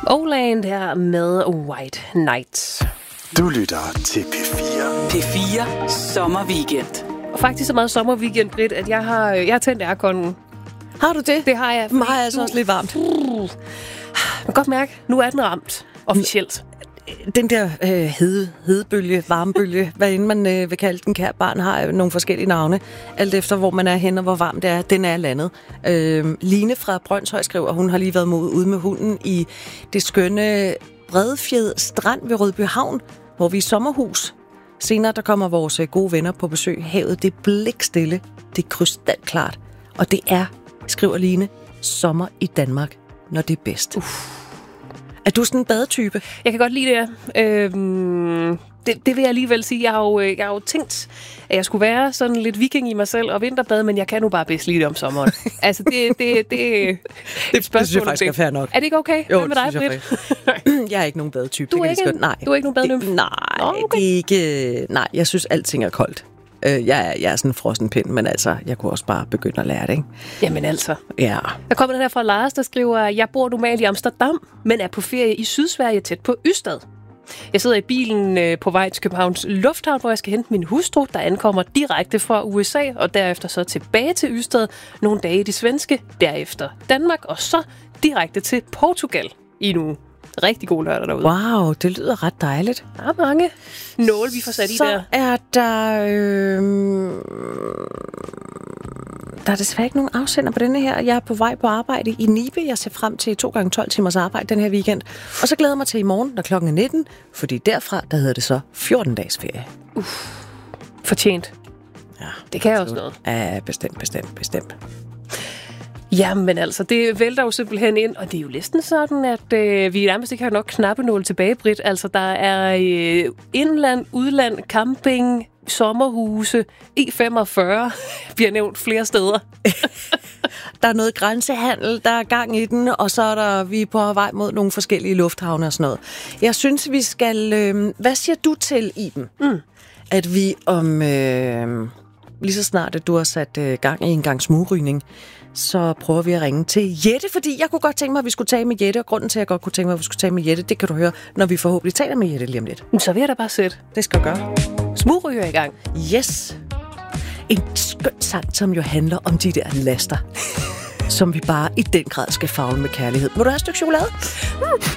Oland her med White Nights. Du lytter til P4. P4 Sommerweekend. Og faktisk så meget sommerweekend, Britt, at jeg har tændt airconen. Har du det? Det har jeg. Mig er altså også lidt varmt. Man kan godt mærke, nu er den ramt officielt. Den der hedebølge, varmebølge, hvad end man vil kalde den, kære barn, har nogle forskellige navne, alt efter hvor man er henne og hvor varmt det er. Den er landet. Line fra Brønshøj skriver, hun har lige været ude med hunden i det skønne Bredfjed Strand ved Rødbyhavn, hvor vi er i sommerhus. Senere der kommer vores gode venner på besøg. Havet, det er blikstille, det er krystalklart. Og det er, skriver Line, sommer i Danmark, når det er bedst. Er du sådan en badetype? Jeg kan godt lide det, ja. Det vil jeg alligevel sige. Jeg har jo tænkt, at jeg skulle være sådan lidt viking i mig selv og vinterbade, men jeg kan nu bare bedst lide det om sommeren. Altså, det et spørgsmål. Det synes jeg faktisk er fair nok. Er det ikke okay? Jo, hvad med dig, Britt? Jeg er ikke nogen badetype. Du er ikke nogen badenymf? Nej, okay. det er ikke... Nej, jeg synes, alting er koldt. Jeg er sådan en frossen pind, men altså, jeg kunne også bare begynde at lære det, ikke? Jamen altså. Ja. Der kommer den her fra Lars, der skriver, jeg bor normalt i Amsterdam, men er på ferie i Sydsverige tæt på Ystad. Jeg sidder i bilen på vej til Københavns Lufthavn, hvor jeg skal hente min hustru, der ankommer direkte fra USA, og derefter så tilbage til Ystad, nogle dage i det svenske, derefter Danmark, og så direkte til Portugal i en uge. Rigtig god lørdag derude. Wow, det lyder ret dejligt. Der er mange nåle, vi får sat i der. Så er der... Der er desværre ikke nogen afsender på denne her. Jeg er på vej på arbejde i Nibe. Jeg ser frem til 2x12 timers arbejde den her weekend. Og så glæder jeg mig til i morgen, når klokken er 19. Fordi derfra, der hedder det så 14 dages ferie. Fortjent. Ja, det kan også noget. Ja, bestemt. Jamen altså, det vælter jo simpelthen ind, og det er jo næsten sådan, at vi nærmest ikke har nok knappenål tilbage, Britt. Altså, der er indland, udland, camping, sommerhuse, E45 bliver nævnt flere steder. Der er noget grænsehandel, der er gang i den, og så er vi på vej mod nogle forskellige lufthavne og sådan noget. Jeg synes, vi skal... hvad siger du til, Iben? At vi om... lige så snart, at du har sat gang i en gang smugrygning, så prøver vi at ringe til Jette, fordi jeg kunne godt tænke mig, at vi skulle tale med Jette, og grunden til, at jeg godt kunne tænke mig, at vi skulle tale med Jette, det kan du høre, når vi forhåbentlig taler med Jette lige om lidt. Så vil jeg da bare sætte. Det skal jeg gøre. Smugryger i gang. Yes. En skøn sang, som jo handler om de der laster, som vi bare i den grad skal favne med kærlighed. Må du have et stykke chokolade?